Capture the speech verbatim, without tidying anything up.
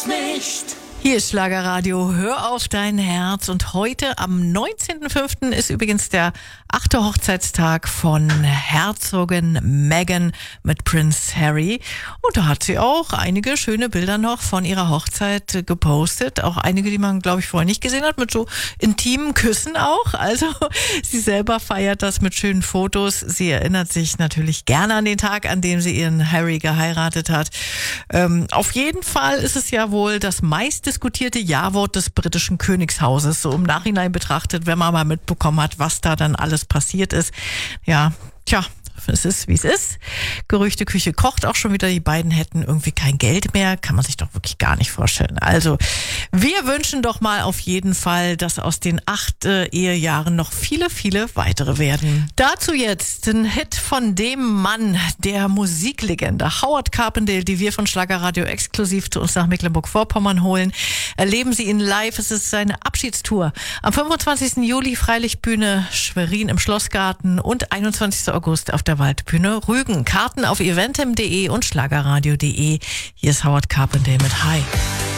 Nicht. Hier ist Schlagerradio, hör auf dein Herz. Und heute am neunzehnten fünften ist übrigens der achte Hochzeitstag von Herzogin Meghan mit Prince Harry. Und da hat sie auch einige schöne Bilder noch von ihrer Hochzeit gepostet. Auch einige, die man, glaube ich, vorher nicht gesehen hat, mit so intimen Küssen auch. Also sie selber feiert das mit schönen Fotos. Sie erinnert sich natürlich gerne an den Tag, an dem sie ihren Harry geheiratet hat. Ähm, auf jeden Fall ist es ja wohl das meiste diskutierte Ja-Wort des britischen Königshauses, so im Nachhinein betrachtet, wenn man mal mitbekommen hat, was da dann alles passiert ist. Ja, tja, es ist, wie es ist. Gerüchteküche kocht auch schon wieder. Die beiden hätten irgendwie kein Geld mehr. Kann man sich doch wirklich gar nicht vorstellen. Also, wir wünschen doch mal auf jeden Fall, dass aus den acht äh, Ehejahren noch viele, viele weitere werden. Dazu jetzt ein Hit von dem Mann, der Musiklegende Howard Carpendale, die wir von Schlagerradio exklusiv zu uns nach Mecklenburg-Vorpommern holen. Erleben Sie ihn live. Es ist seine Abschiedstour. Am fünfundzwanzigsten Juli Freilichtbühne Schwerin im Schlossgarten und einundzwanzigsten August auf der Waldbühne Rügen. Karten auf eventim punkt de und schlagerradio punkt de. Hier ist Howard Carpendale mit Hi.